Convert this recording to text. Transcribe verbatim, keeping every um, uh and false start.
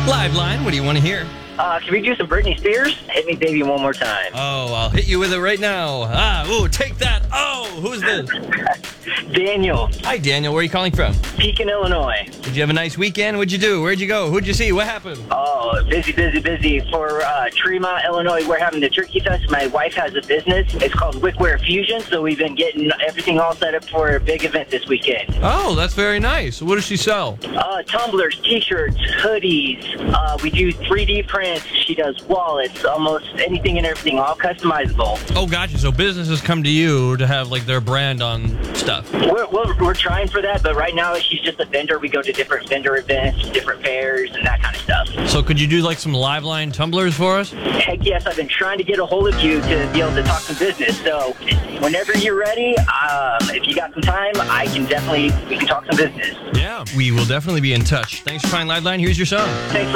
Live line, what do you want to hear? Uh, can we do some Britney Spears? Hit me, baby, one more time. Oh, I'll hit you with it right now. Ah, ooh, take that. Oh, who's this? Daniel, Hi, Daniel. Where are you calling from? Pekin, Illinois. Did you have a nice weekend? What'd you do? Where'd you go? Who'd you see? What happened? Oh, busy, busy, busy. For uh, Tremont, Illinois, we're having the Turkey Fest. My wife has a business. It's called Wickware Fusion, so we've been getting everything all set up for a big event this weekend. Oh, that's very nice. What does she sell? Uh, tumblers, T-shirts, hoodies. Uh, we do three D prints. She does wallets, almost anything and everything, all customizable. Oh, gotcha. So businesses come to you to have, like, their brand on stuff. We're, we're, we're trying for that, but right now she's just a vendor. We go to different vendor events, different fairs, and that kind of stuff. So could you do, like, some live line tumblers for us? Heck yes, I've been trying to get a hold of you to be able to talk some business. So whenever you're ready, um, if you got some time, I can definitely, we can talk some business. Yeah. We will definitely be in touch. Thanks for calling Live Line. Here's your song. Thanks.